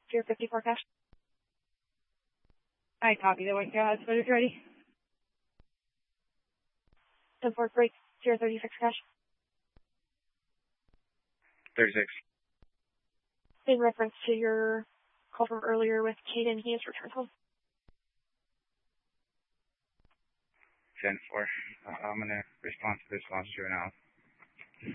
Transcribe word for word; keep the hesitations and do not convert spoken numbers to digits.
Tier fifty-four cash. I copy that one. God, but it's ready. ten four break. Tier thirty-six cash. thirty-six. In reference to your call from earlier with Caden, he has returned home. ten four. Uh, I'm going to respond to this last two now.